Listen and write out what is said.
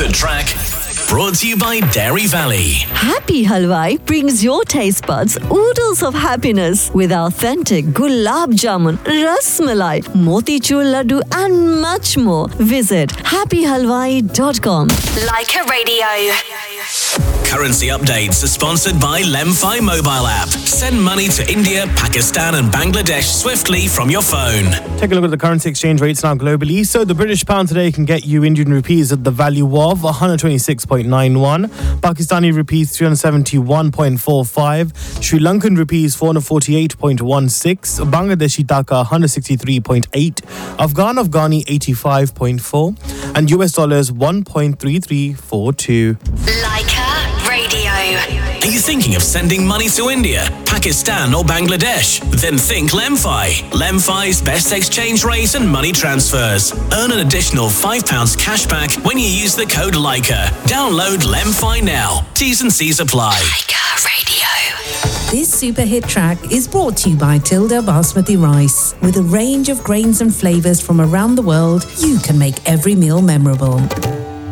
The Track, brought to you by Dairy Valley. Happy Halwai brings your taste buds oodles of happiness with authentic gulab jamun, ras malai, motichur laddu and much more. Visit happyhalwai.com. Leica Radio. Currency updates are sponsored by Lemfi mobile app. Send money to India, Pakistan and Bangladesh swiftly from your phone. Take a look at the currency exchange rates now globally. So the British pound today can get you Indian rupees at the value of 126.91, Pakistani rupees 371.45, Sri Lankan rupees 448.16, Bangladeshi taka 163.8, Afghani 85.4, and US dollars 1.3342. Leica Radio. Are you thinking of sending money to India, Pakistan or Bangladesh? Then think Lemfi. Lemfi's best exchange rate and money transfers. Earn an additional £5 cash back when you use the code Leica. Download Lemfi now. T's and C's apply. Leica Radio. This super hit track is brought to you by Tilda Basmati Rice. With a range of grains and flavors from around the world, you can make every meal memorable.